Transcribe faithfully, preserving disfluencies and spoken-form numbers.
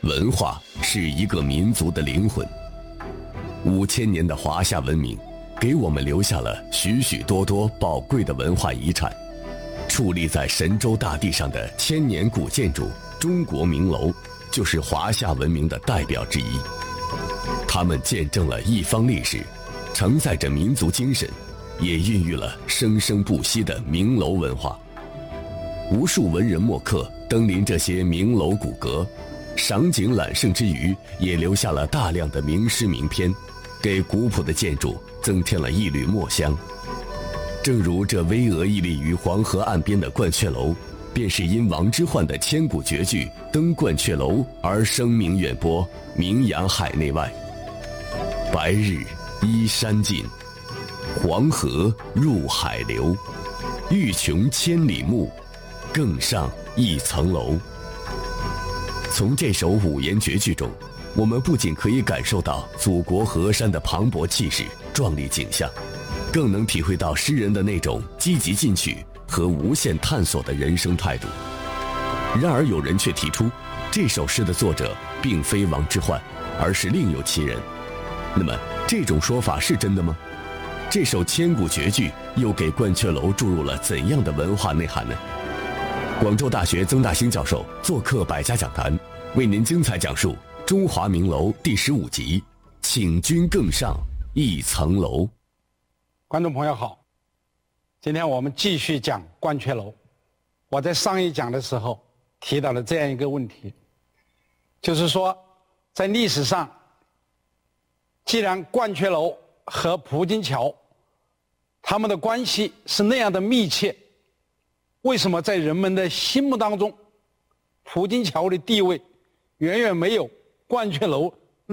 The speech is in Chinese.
文化是一个民族的灵魂。五千年的华夏文明，给我们留下了许许多多宝贵的文化遗产。矗立在神州大地上的千年古建筑中国名楼，就是华夏文明的代表之一。它们见证了一方历史，承载着民族精神，也孕育了生生不息的名楼文化。无数文人墨客登临这些名楼古阁，赏景揽胜之余，也留下了大量的名诗名篇，给古朴的建筑增添了一缕墨香。正如这巍峨屹立于黄河岸边的鹳雀楼，便是因王之涣的千古绝句《登鹳雀楼》而声名远播，名扬海内外。白日依山尽，黄河入海流。欲穷千里目，更上一层楼。从这首五言绝句中，我们不仅可以感受到祖国河山的磅礴气势、壮丽景象，更能体会到诗人的那种积极进取和无限探索的人生态度。然而有人却提出，这首诗的作者并非王之涣，而是另有其人。那么这种说法是真的吗？这首千古绝句又给鹳雀楼注入了怎样的文化内涵呢？广州大学曾大兴教授做客百家讲坛，为您精彩讲述《中华名楼》第十五集，请君更上一层楼。 观众朋友好，今天我们继续讲鹳雀楼。我在上一讲的时候提到了这样一个问题，就是说在历史上，既然鹳雀楼和葡京桥他们的关系是那样的密切，为什么在人们的心目当中，葡京桥的地位远远没有鹳雀楼